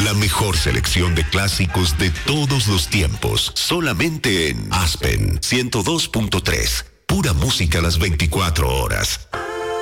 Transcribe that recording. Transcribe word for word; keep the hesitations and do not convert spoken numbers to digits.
La mejor selección de clásicos de todos los tiempos, solamente en Aspen ciento dos punto tres. Pura música las veinticuatro horas.